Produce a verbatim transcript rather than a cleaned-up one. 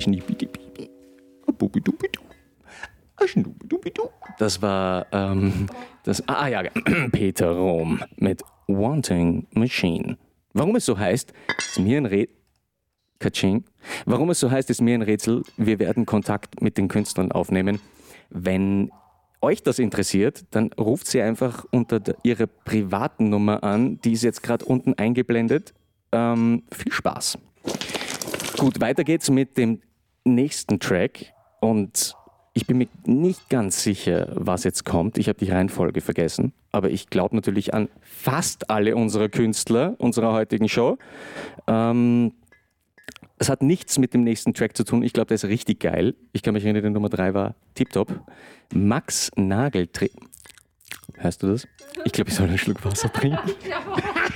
Das war ähm, das, ah ja, Peter Rom mit Wanting Machine. Warum es so heißt, ist mir ein Rätsel. Katsching. Warum es so heißt, ist mir ein Rätsel. Wir werden Kontakt mit den Künstlern aufnehmen. Wenn euch das interessiert, dann ruft sie einfach unter der, ihre privaten Nummer an. Die ist jetzt gerade unten eingeblendet. Ähm, viel Spaß. Gut, weiter geht's mit dem nächsten Track. Und ich bin mir nicht ganz sicher, was jetzt kommt. Ich habe die Reihenfolge vergessen. Aber ich glaube natürlich an fast alle unsere Künstler unserer heutigen Show. Ähm, Es hat nichts mit dem nächsten Track zu tun. Ich glaube, der ist richtig geil. Ich kann mich erinnern, die Nummer drei war tipptopp. Max Nagelträger. Hörst du das? Ich glaube, ich soll einen Schluck Wasser trinken.